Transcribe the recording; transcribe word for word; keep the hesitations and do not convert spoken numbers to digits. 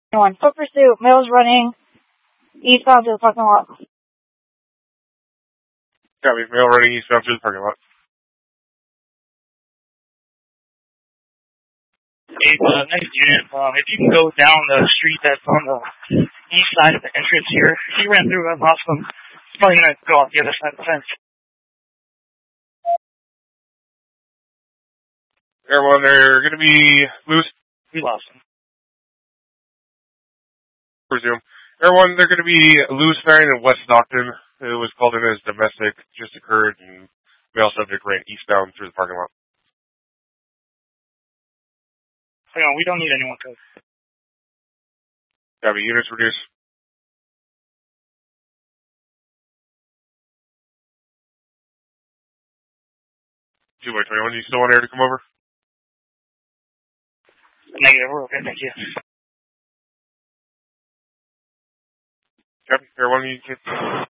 One. Foot pursuit. Male's running eastbound to the parking lot. Copy. Male running eastbound to the parking lot. Hey, uh, next unit, um, if you can go down the street that's on the east side of the entrance here, if you ran through, that's awesome. It's probably going to go off the other side of the fence. Everyone, they're going to be loose. We lost them. Presume. Everyone, they're going to be loose firing in West Stockton. It was called in as domestic, just occurred, and male subject ran eastbound through the parking lot. Hang on, we don't need anyone to. Copy. Units reduced. two by twenty-one, you still want air to come over? Negative, we're okay, thank you. Copy. Everyone, you can...